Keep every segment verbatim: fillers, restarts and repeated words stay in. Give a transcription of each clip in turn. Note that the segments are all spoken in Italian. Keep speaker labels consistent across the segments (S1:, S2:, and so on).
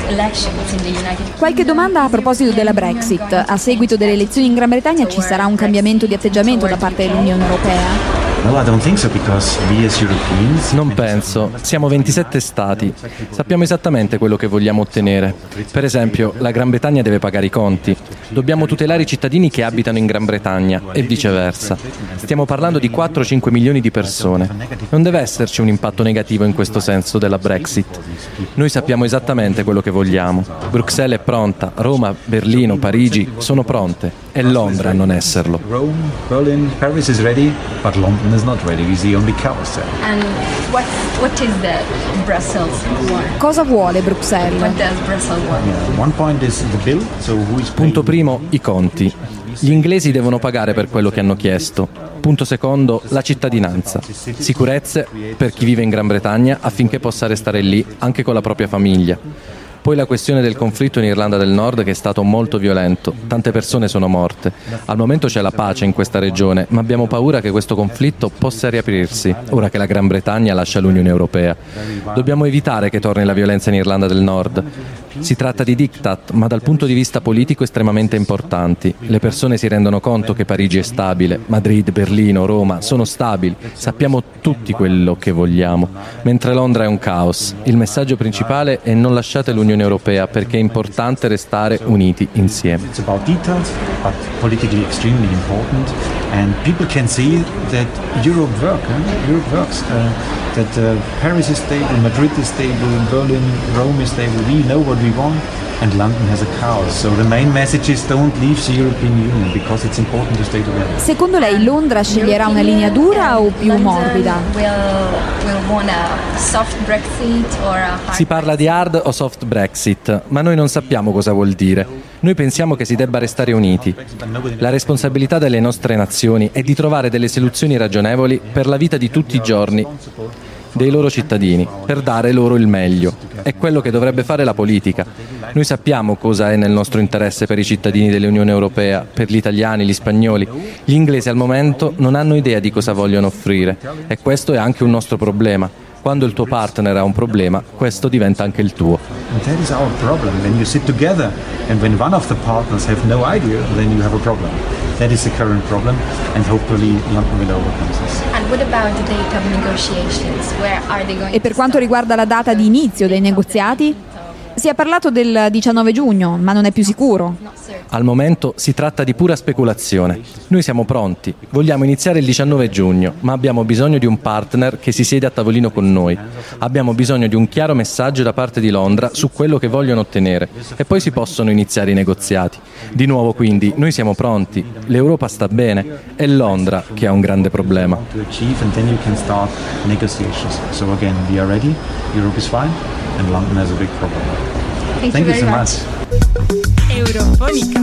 S1: Qualche domanda a proposito della Brexit. A seguito delle elezioni in Gran Bretagna ci sarà un cambiamento di atteggiamento da parte dell'Unione Europea?
S2: Non penso. Siamo ventisette stati. Sappiamo esattamente quello che vogliamo ottenere. Per esempio, la Gran Bretagna deve pagare i conti. Dobbiamo tutelare i cittadini che abitano in Gran Bretagna e viceversa. Stiamo parlando di quattro cinque milioni di persone. Non deve esserci un impatto negativo in questo senso della Brexit. Noi sappiamo esattamente quello che vogliamo. Bruxelles è pronta, Roma, Berlino, Parigi sono pronte. È Londra a non esserlo.
S3: Rome, Berlin, Paris is ready, but London is not ready. We see only chaos there.
S4: And what what is the Brussels want?
S1: Cosa vuole Bruxelles?
S4: What does Brussels want?
S3: Yeah, one point is the bill, so who is
S2: Punto primo, i conti. Gli inglesi devono pagare per quello che hanno chiesto. Punto secondo, la cittadinanza. Sicurezze per chi vive in Gran Bretagna affinché possa restare lì anche con la propria famiglia. Poi la questione del conflitto in Irlanda del Nord, che è stato molto violento. Tante persone sono morte. Al momento c'è la pace in questa regione, ma abbiamo paura che questo conflitto possa riaprirsi, ora che la Gran Bretagna lascia l'Unione Europea. Dobbiamo evitare che torni la violenza in Irlanda del Nord. Si tratta di diktat, ma dal punto di vista politico estremamente importanti. Le persone si rendono conto che Parigi è stabile, Madrid, Berlino, Roma sono stabili. Sappiamo tutti quello che vogliamo, mentre Londra è un caos. Il messaggio principale è: non lasciate l'Unione Europea, perché è importante restare uniti insieme.
S3: It's about details, but politically extremely important, and people can see that Europe works. Eh? Europe works. Uh, that uh, Paris is stable, Madrid is stable, Berlin, Rome is stable. We know what we want, and London has a chaos. So the main message is don't leave the European Union, because it's important to stay together.
S1: Secondo lei Londra sceglierà una linea dura o più morbida?
S2: Si parla di hard o soft Brexit, ma noi non sappiamo cosa vuol dire. Noi pensiamo che si debba restare uniti. La responsabilità delle nostre nazioni è di trovare delle soluzioni ragionevoli per la vita di tutti i giorni dei loro cittadini, per dare loro il meglio. È quello che dovrebbe fare la politica. Noi sappiamo cosa è nel nostro interesse per i cittadini dell'Unione Europea, per gli italiani, gli spagnoli. Gli inglesi al momento non hanno idea di cosa vogliono offrire, e questo è anche un nostro problema. Quando il tuo partner ha un problema, questo diventa anche il tuo.
S3: And that is our problem. When you sit together and when one of the partners have no idea, then you have a problem. That is the current problem, and hopefully London will overcome this.
S4: And what about the date of negotiations? Where are they going?
S1: E per quanto riguarda la data di inizio dei negoziati? Si è parlato del diciannove giugno, ma non è più sicuro.
S2: Al momento si tratta di pura speculazione. Noi siamo pronti, vogliamo iniziare il diciannove giugno, ma abbiamo bisogno di un partner che si siede a tavolino con noi. Abbiamo bisogno di un chiaro messaggio da parte di Londra su quello che vogliono ottenere, e poi si possono iniziare i negoziati. Di nuovo quindi, noi siamo pronti, l'Europa sta bene, è Londra che ha un grande problema.
S3: To achieve, and then you can start negotiations. So again, we are ready, Europe is fine, and London has a big problem.
S4: Thank,
S3: Thank you,
S4: you
S3: so
S4: very
S3: much.
S4: much. Eurofonica.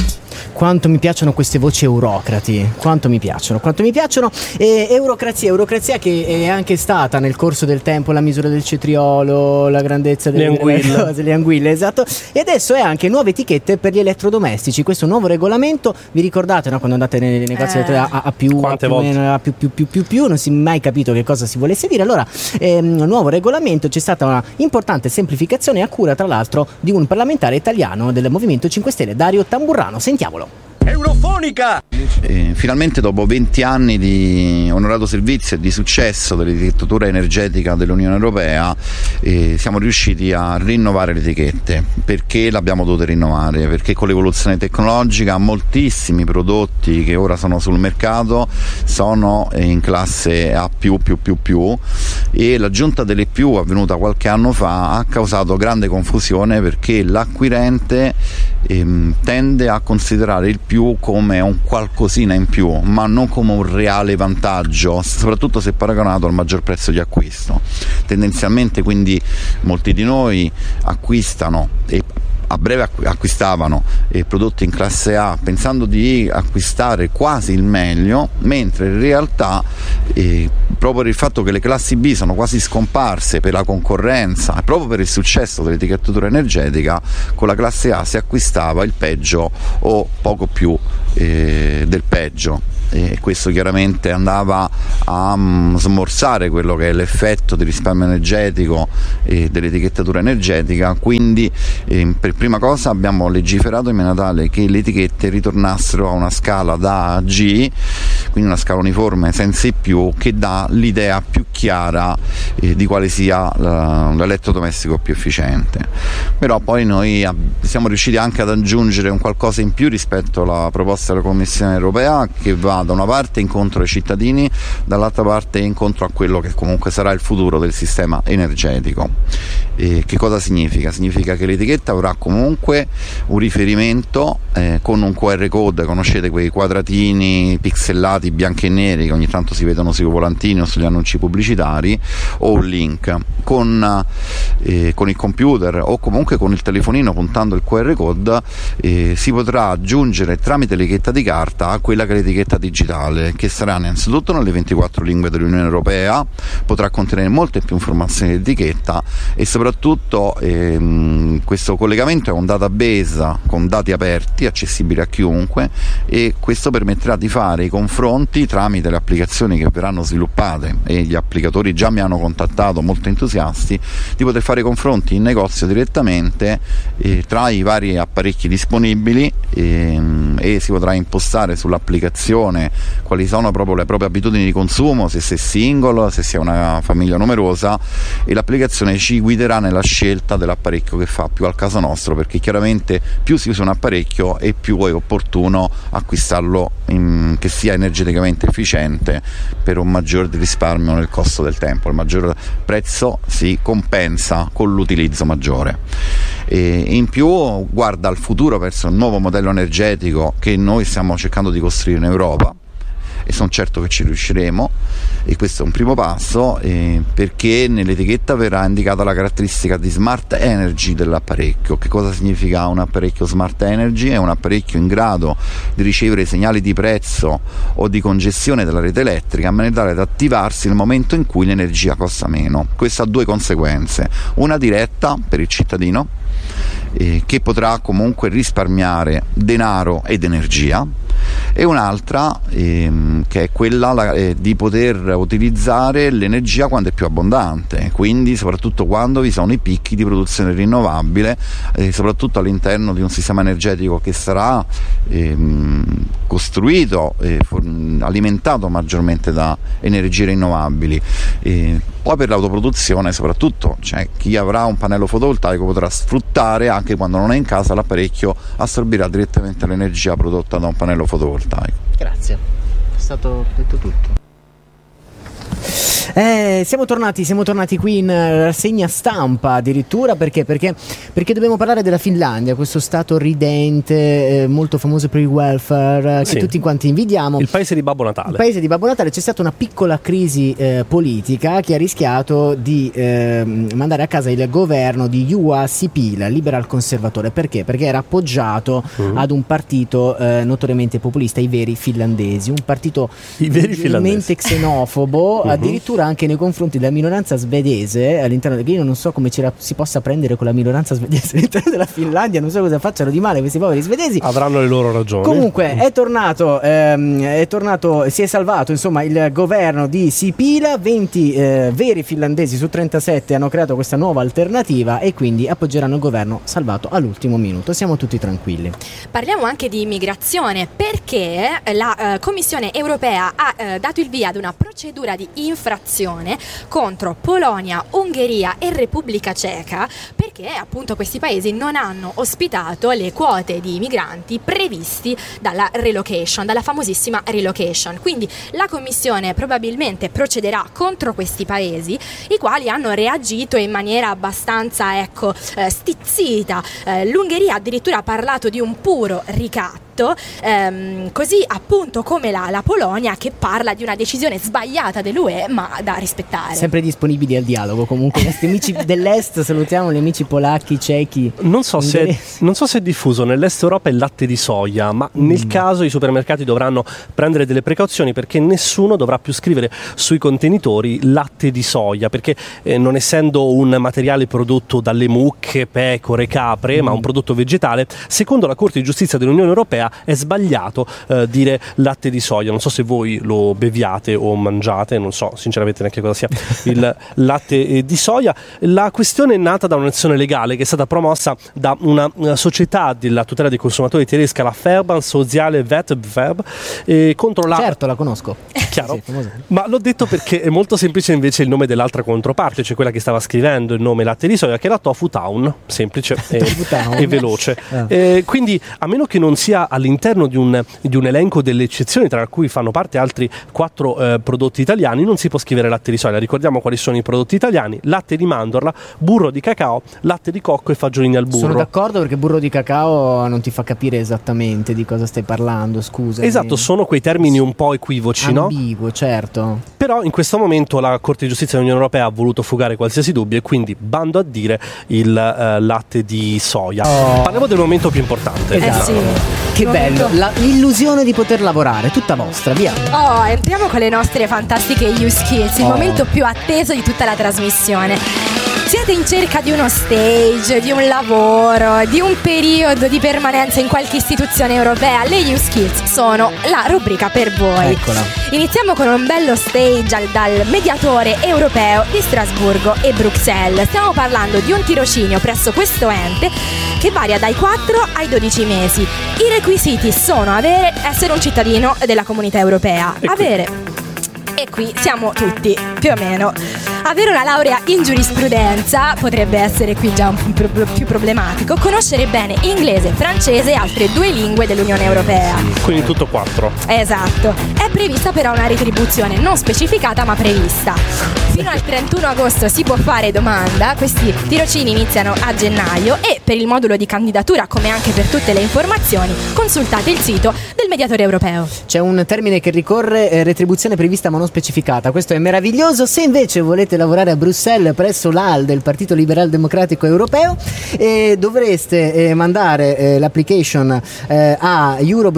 S5: Quanto mi piacciono queste voci eurocrati, quanto mi piacciono, quanto mi piacciono. E eurocrazia, eurocrazia che è anche stata nel corso del tempo la misura del cetriolo, la grandezza delle
S6: le anguille,
S5: cose, le anguille, esatto. E adesso è anche nuove etichette per gli elettrodomestici. Questo nuovo regolamento, vi ricordate, no, quando andate nei negozi
S4: eh.
S5: a, a più,
S6: Quante
S5: a più,
S6: volte?
S5: meno, a più, più, più, più, più, non si è mai capito che cosa si volesse dire. Allora, ehm, nuovo regolamento, c'è stata una importante semplificazione a cura, tra l'altro, di un parlamentare italiano del Movimento cinque Stelle, Dario Tamburrano. Sentiamolo.
S6: Eurofonica!
S7: Eh, finalmente dopo venti anni di onorato servizio e di successo dell'etichettatura energetica dell'Unione Europea eh, siamo riusciti a rinnovare le etichette. Perché l'abbiamo dovuto rinnovare? Perché con l'evoluzione tecnologica moltissimi prodotti che ora sono sul mercato sono in classe A più più più più, e l'aggiunta delle più avvenuta qualche anno fa ha causato grande confusione, perché l'acquirente ehm, tende a considerare il più come un qualcosina in più, ma non come un reale vantaggio, soprattutto se paragonato al maggior prezzo di acquisto. Tendenzialmente quindi molti di noi acquistano e a breve acquistavano eh, prodotti in classe A pensando di acquistare quasi il meglio, mentre in realtà eh, proprio per il fatto che le classi B sono quasi scomparse per la concorrenza e proprio per il successo dell'etichettatura energetica, con la classe A si acquistava il peggio o poco più eh, del peggio. e questo chiaramente andava a um, smorzare quello che è l'effetto di risparmio energetico e dell'etichettatura energetica, quindi eh, per prima cosa abbiamo legiferato in maniera tale che le etichette ritornassero a una scala da A a G, quindi una scala uniforme senza i più, che dà l'idea più chiara eh, di quale sia la, l'elettrodomestico più efficiente. Però poi noi ab- siamo riusciti anche ad aggiungere un qualcosa in più rispetto alla proposta della Commissione europea, che va da una parte incontro ai cittadini, dall'altra parte incontro a quello che comunque sarà il futuro del sistema energetico. E che cosa significa? Significa che l'etichetta avrà comunque un riferimento eh, con un Q R code, conoscete quei quadratini pixellati bianchi e neri che ogni tanto si vedono sui volantini o sugli annunci pubblicitari, o un link con, eh, con il computer o comunque con il telefonino puntando il Q R code eh, si potrà aggiungere tramite l'etichetta di carta a quella che è l'etichetta digitale, che sarà innanzitutto nelle ventiquattro lingue dell'Unione Europea, potrà contenere molte più informazioni di etichetta e soprattutto ehm, questo collegamento è un database con dati aperti accessibili a chiunque, e questo permetterà di fare i confronti tramite le applicazioni che verranno sviluppate, e gli applicatori già mi hanno contattato molto entusiasti, di poter fare i confronti in negozio direttamente eh, tra i vari apparecchi disponibili e, e si potrà impostare sull'applicazione quali sono proprio le proprie abitudini di consumo, se si è single, se si è una famiglia numerosa, e l'applicazione ci guiderà nella scelta dell'apparecchio che fa più al caso nostro, perché chiaramente più si usa un apparecchio e più è opportuno acquistarlo in, che sia energeticamente efficiente, per un maggior risparmio nel costo del tempo. Il maggior prezzo si compensa con l'utilizzo maggiore. E in più guarda al futuro, verso un nuovo modello energetico che noi stiamo cercando di costruire in Europa, e sono certo che ci riusciremo, e questo è un primo passo eh, perché nell'etichetta verrà indicata la caratteristica di smart energy dell'apparecchio. Che cosa significa un apparecchio smart energy? È un apparecchio in grado di ricevere segnali di prezzo o di congestione della rete elettrica in maniera tale da attivarsi nel momento in cui l'energia costa meno. Questo ha due conseguenze: una diretta per il cittadino, eh, che potrà comunque risparmiare denaro ed energia, e un'altra ehm, che è quella la, eh, di poter utilizzare l'energia quando è più abbondante, quindi soprattutto quando vi sono i picchi di produzione rinnovabile, eh, soprattutto all'interno di un sistema energetico che sarà ehm, costruito e for- alimentato maggiormente da energie rinnovabili. E poi per l'autoproduzione soprattutto, cioè chi avrà un pannello fotovoltaico potrà sfruttare, anche quando non è in casa, l'apparecchio assorbirà direttamente l'energia prodotta da un pannello fotovoltaico.
S5: Grazie, è stato detto tutto. Eh, siamo tornati, siamo tornati qui in rassegna stampa addirittura, perché? Perché, perché dobbiamo parlare della Finlandia, questo stato ridente, eh, molto famoso per il welfare,
S6: sì,
S5: che tutti quanti invidiamo.
S6: Il paese di Babbo Natale.
S5: Il paese di Babbo Natale. C'è stata una piccola crisi eh, politica che ha rischiato di eh, mandare a casa il governo di Juha Sipilä, liberal conservatore. Perché? Perché era appoggiato mm. ad un partito eh, notoriamente populista, i veri finlandesi, un partito veramente xenofobo, mm-hmm. addirittura anche nei confronti della minoranza svedese all'interno del... Io non so come ci si possa prendere con la minoranza svedese all'interno della Finlandia, non so cosa facciano di male questi poveri svedesi.
S6: Avranno le loro ragioni.
S5: Comunque è tornato, ehm, è tornato, si è salvato insomma il governo di Sipilä. venti eh, veri finlandesi su trentasette hanno creato questa nuova alternativa e quindi appoggeranno il governo salvato all'ultimo minuto. Siamo tutti tranquilli.
S8: Parliamo anche di immigrazione, perché la eh, Commissione europea ha eh, dato il via ad una procedura di infrazione contro Polonia, Ungheria e Repubblica Ceca, perché appunto questi paesi non hanno ospitato le quote di migranti previsti dalla relocation, dalla famosissima relocation. Quindi la Commissione probabilmente procederà contro questi paesi, i quali hanno reagito in maniera abbastanza ecco eh, stizzita. Eh, L'Ungheria addirittura ha parlato di un puro ricatto, ehm, così appunto come la, la Polonia, che parla di una decisione sbagliata dell'U E ma da rispettare.
S5: Sempre disponibili al dialogo comunque. I nostri amici dell'est, salutiamo gli amici polacchi, cechi.
S6: Non so se, non so se è diffuso nell'est Europa il latte di soia, ma mm. nel caso i supermercati dovranno prendere delle precauzioni, perché nessuno dovrà più scrivere sui contenitori latte di soia, perché eh, non essendo un materiale prodotto dalle mucche, pecore, capre, mm. ma un prodotto vegetale, secondo la Corte di Giustizia dell'Unione Europea è sbagliato eh, dire latte di soia. Non so se voi lo beviate o mangiate, non so sinceramente neanche cosa sia il latte di soia. La questione è nata da un'azione legale che è stata promossa da una, una società della tutela dei consumatori tedesca, la Verband Soziale Wettbewerb, eh, contro la...
S5: Certo, la conosco.
S6: Chiaro?
S5: Sì, famosa.
S6: Ma l'ho detto perché è molto semplice invece il nome dell'altra controparte, cioè quella che stava scrivendo il nome latte di soia, che è la Tofu Town, semplice e, e veloce.
S5: Ah.
S6: Eh, quindi a meno che non sia all'interno di un, di un elenco delle eccezioni, tra cui fanno parte altri quattro eh, prodotti italiani, non si può scrivere latte di soia. Ricordiamo quali sono i prodotti italiani: latte di mandorla, burro di cacao, latte di cocco e fagiolini al burro.
S5: Sono d'accordo, perché burro di cacao non ti fa capire esattamente di cosa stai parlando, scusa.
S6: Esatto, sono quei termini un po' equivoci, no?
S5: Ambiguo, certo.
S6: Però in questo momento la Corte di Giustizia dell'Unione Europea ha voluto fugare qualsiasi dubbio e quindi bando a dire il eh, latte di soia.
S5: Oh.
S6: Parliamo del momento più importante.
S5: Esatto.
S8: Eh sì.
S5: Che
S8: Momento.
S5: bello, la- l'illusione di poter lavorare, tutta vostra, via.
S8: Oh, entriamo con le nostre fantastiche You Skills, il
S5: Oh.
S8: momento più atteso di tutta la trasmissione. Siete in cerca di uno stage, di un lavoro, di un periodo di permanenza in qualche istituzione europea? Le You Skills sono la rubrica per voi.
S5: Eccola.
S8: Iniziamo con un bello stage al- dal mediatore europeo di Strasburgo e Bruxelles. Stiamo parlando di un tirocinio presso questo ente che varia dai quattro ai dodici mesi. I requisiti sono avere, essere un cittadino della comunità europea,
S6: E qui?
S8: avere... E qui siamo tutti, più o meno. Avere una laurea in giurisprudenza potrebbe essere qui già un po' pro- più problematico. Conoscere bene inglese, francese e altre due lingue dell'Unione Europea.
S6: Quindi tutto quattro.
S8: Esatto. È prevista però una retribuzione non specificata ma prevista. Fino al trentuno agosto si può fare domanda. Questi tirocini iniziano a gennaio e per il modulo di candidatura, come anche per tutte le informazioni, consultate il sito del mediatore europeo.
S5: C'è un termine che ricorre, eh, retribuzione prevista ma non specificata. Questo è meraviglioso. Se invece volete lavorare a Bruxelles presso l'A L del Partito Liberal Democratico Europeo, eh, dovreste eh, mandare eh, l'application eh, a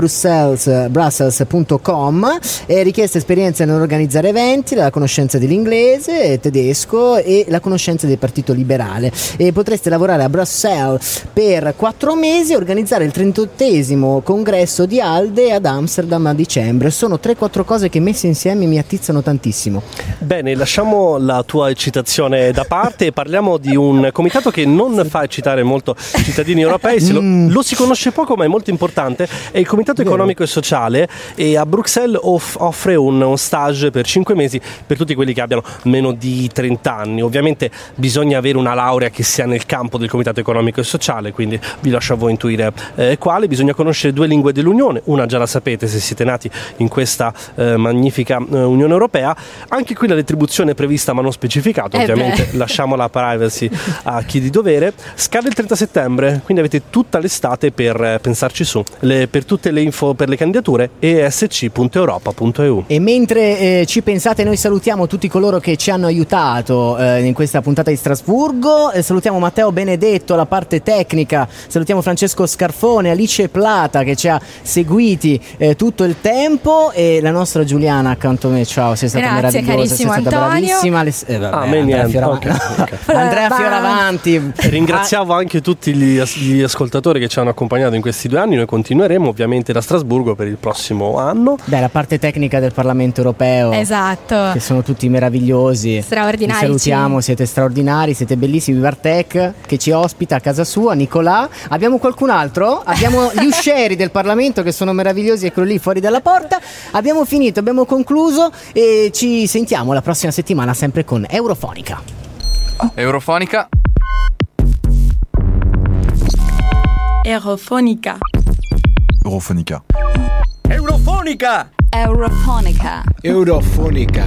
S5: eurobrussels punto com. È richiesta esperienza nell'organizzare eventi, la conoscenza dell'inglese e tedesco e la conoscenza del Partito Liberale. E potreste lavorare a Bruxelles per quattro mesi e organizzare il trentottesimo congresso di ALDE ad Amsterdam a dicembre. Sono tre quattro cose che messe insieme mi attizzano tantissimo.
S6: Bene, lasciamo la tua eccitazione da parte e parliamo di un comitato che non fa eccitare molto i cittadini europei. Se lo,
S5: Mm.
S6: lo si conosce poco ma è molto importante. È il Comitato
S5: Vero.
S6: Economico e Sociale e a Bruxelles off- offre un, un stage per cinque mesi per tutti quelli che abbiano meno di trenta anni. Ovviamente bisogna avere una laurea che sia nel campo del Comitato Economico e Sociale, quindi vi lascio a voi intuire eh, quale. Bisogna conoscere due lingue dell'Unione, una già la sapete se siete nati in questa eh, magnifica eh, Unione Europea. Anche qui la retribuzione è prevista ma non specificata,
S8: Eh
S6: ovviamente
S8: beh.
S6: lasciamo la privacy a chi di dovere. Scade il trenta settembre, quindi avete tutta l'estate per eh, pensarci su. Le- per tutte le info per le candidature e s c punto europa punto e u.
S5: E mentre eh, ci pensate, noi salutiamo tutti coloro che ci hanno aiutato eh, in questa puntata di Strasburgo. Eh, salutiamo Matteo Benedetto, la parte tecnica. Salutiamo Francesco Scarfone, Alice Plata che ci ha seguiti eh, tutto il tempo, e la nostra Giuliana accanto a me. Ciao, sei stata
S8: Grazie,
S5: meravigliosa, sei
S8: carissimo
S5: stata
S8: Antonio.
S5: bravissima. Le- eh, vabbè,
S6: Ah, me
S5: Andrea
S6: niente,
S5: Fioravanti.
S6: ok, ok.
S5: Andrea
S8: Vai.
S5: Fioravanti.
S6: Ringraziamo anche tutti gli, as- gli ascoltatori che ci hanno accompagnato in questi due anni. Noi continueremo ovviamente da Strasburgo per il prossimo anno.
S5: Beh, la parte tecnica del Parlamento Europeo.
S8: Esatto.
S5: Che sono tutti meravigliosi.
S8: Straordinari.
S5: Vi salutiamo, siete straordinari, siete bellissimi. Bartek che ci ospita a casa sua, Nicolà. Abbiamo qualcun altro? Abbiamo gli uscieri del Parlamento che sono meravigliosi, eccolo lì fuori dalla porta. Abbiamo finito, abbiamo concluso e ci sentiamo la prossima settimana sempre con Eurofonica.
S9: Eurofonica.
S10: Eurofonica.
S11: Eurofonica.
S9: Eurofonica.
S1: Eurofonica.
S12: Eurofonica.